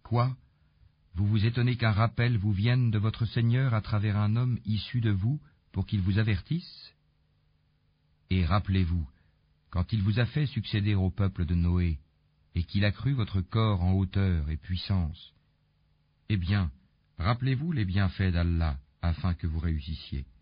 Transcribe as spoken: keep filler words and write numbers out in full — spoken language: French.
Quoi? Vous vous étonnez qu'un rappel vous vienne de votre Seigneur à travers un homme issu de vous pour qu'il vous avertisse? Et rappelez-vous, quand il vous a fait succéder au peuple de Noé, et qu'il a cru votre corps en hauteur et puissance, eh bien, rappelez-vous les bienfaits d'Allah afin que vous réussissiez.